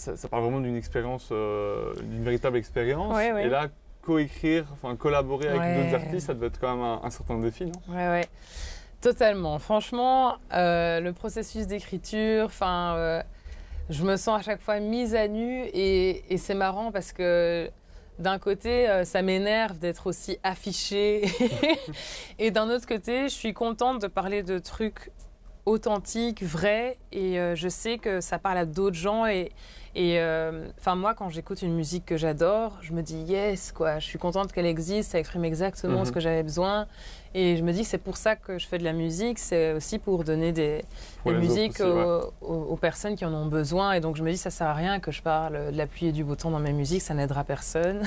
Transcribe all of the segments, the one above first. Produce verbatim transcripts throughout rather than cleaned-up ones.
ça, ça parle vraiment d'une expérience, euh, d'une véritable expérience. Ouais, ouais. Et là, coécrire, enfin collaborer avec Ouais. d'autres artistes, ça devait être quand même un, un certain défi, non? Ouais, ouais. Totalement. Franchement, euh, le processus d'écriture, enfin, euh, je me sens à chaque fois mise à nu et, et c'est marrant parce que d'un côté, euh, ça m'énerve d'être aussi affichée et d'un autre côté, je suis contente de parler de trucs authentiques, vrais et euh, je sais que ça parle à d'autres gens et et enfin euh, moi quand j'écoute une musique que j'adore, je me dis yes quoi, je suis contente qu'elle existe, ça exprime exactement Mm-hmm. ce que j'avais besoin et je me dis que c'est pour ça que je fais de la musique, c'est aussi pour donner des, Pour des les autres musiques aussi, aux, ouais. aux, aux personnes qui en ont besoin et donc je me dis ça sert à rien que je parle de la pluie et du beau temps dans mes musiques, ça n'aidera personne.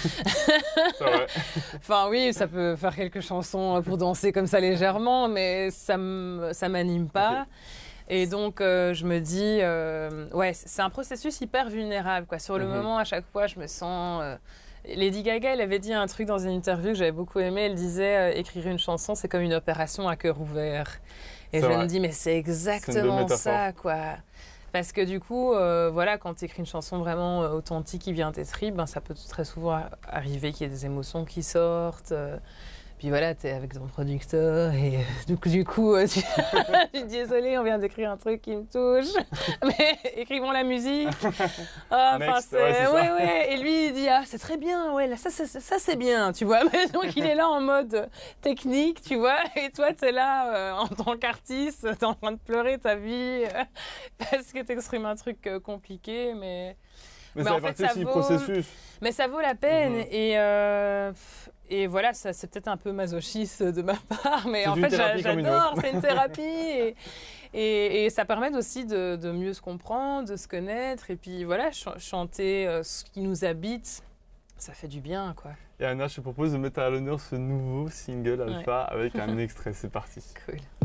C'est vrai. Enfin oui, ça peut faire quelques chansons pour danser comme ça légèrement, mais ça ça m'anime pas. Okay. Et donc, euh, je me dis, euh, ouais, c'est un processus hyper vulnérable, quoi. Sur le Mm-hmm. moment, à chaque fois, je me sens... Euh... Lady Gaga, elle avait dit un truc dans une interview que j'avais beaucoup aimé. Elle disait, euh, écrire une chanson, c'est comme une opération à cœur ouvert. Et je vrai. me dis, mais c'est exactement ça, quoi. Parce que du coup, euh, voilà, quand tu écris une chanson vraiment euh, authentique qui vient de tes tripes, ben, ça peut très souvent arriver qu'il y ait des émotions qui sortent. Euh, Puis voilà, t'es avec ton producteur et du coup, du coup tu, tu te dis désolé, on vient d'écrire un truc qui me touche, mais écrivons la musique. Ah, Next, ouais, c'est ouais, ça. ouais. Et lui, il dit ah, c'est très bien, ouais, là, ça, ça, ça c'est bien, tu vois. Mais donc il est là en mode technique, tu vois, et toi, t'es là euh, en tant qu'artiste, t'es en train de pleurer ta vie euh, parce que t'exprimes un truc euh, compliqué, mais. Mais, mais ça en fait fait, partie ça aussi du vaut... processus. Mais ça vaut la peine. Mm-hmm. Et, euh, et voilà, ça, c'est peut-être un peu masochiste de ma part, mais en fait, j'adore. C'est une thérapie. Et, et, et ça permet aussi de, de mieux se comprendre, de se connaître. Et puis voilà, ch chanter euh, ce qui nous habite, ça fait du bien, quoi. Et Anna, je te propose de mettre à l'honneur ce nouveau single Alpha ouais. avec un extrait. C'est parti. Cool.